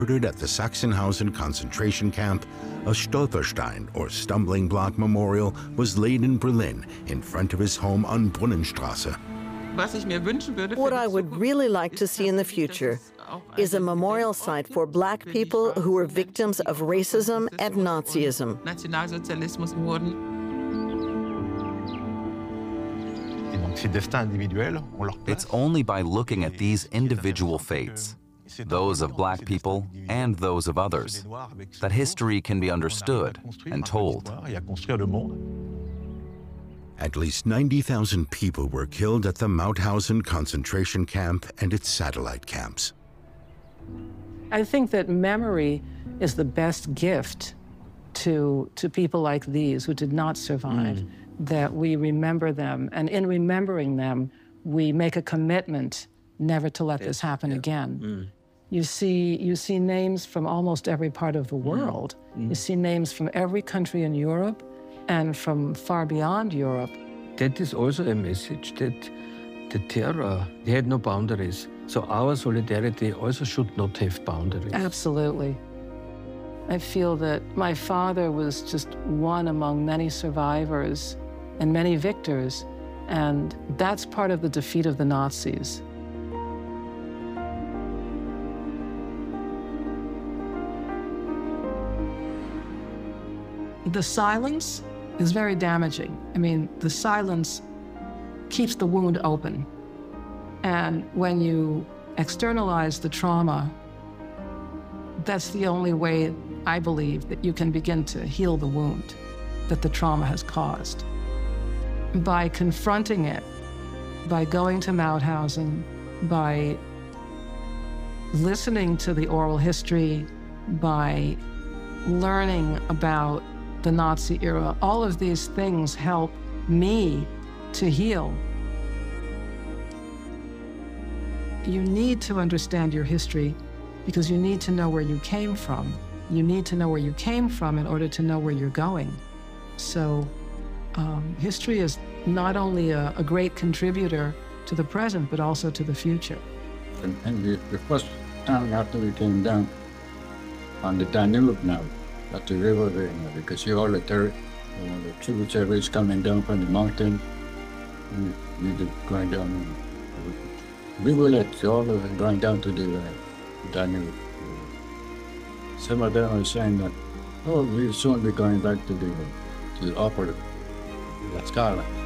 Murdered at the Sachsenhausen concentration camp, a Stolperstein, or stumbling block memorial, was laid in Berlin in front of his home on Brunnenstraße. What I would really like to see in the future is a memorial site for Black people who were victims of racism and Nazism. It's only by looking at these individual fates, those of Black people and those of others, that history can be understood and told. At least 90,000 people were killed at the Mauthausen concentration camp and its satellite camps. I think that memory is the best gift to people like these who did not survive, that we remember them, and in remembering them, we make a commitment never to let this happen again. You see names from almost every part of the world. You see names from every country in Europe and from far beyond Europe. That is also a message that the terror, they had no boundaries. So our solidarity also should not have boundaries. Absolutely. I feel that my father was just one among many survivors and many victors, and that's part of the defeat of the Nazis. The silence is very damaging. I mean, the silence keeps the wound open. And when you externalize the trauma, that's the only way, I believe, that you can begin to heal the wound that the trauma has caused. By confronting it, by going to Mauthausen, by listening to the oral history, by learning about the Nazi era, all of these things help me to heal. You need to understand your history because you need to know where you came from. You need to know where you came from in order to know where you're going. So history is not only a great contributor to the present, but also to the future. And the first time after we came down on the Danube now, at the river there, because you all the tributaries coming down from the mountain, you going down. Rivulets all going down to the Danube. Some of them are saying that, oh, we'll soon be going back to the upper La Scala.